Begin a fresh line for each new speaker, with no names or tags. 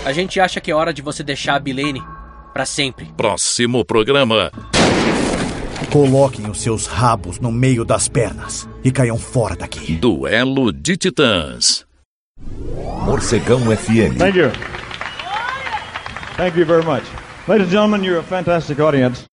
A gente acha que é hora de você deixar a Bilene pra sempre.
Próximo programa.
Coloquem os seus rabos no meio das pernas e caiam fora daqui.
Duelo de Titãs.
Morcegão FM.
Thank you. Thank you very much. Ladies and gentlemen, you're a fantastic audience.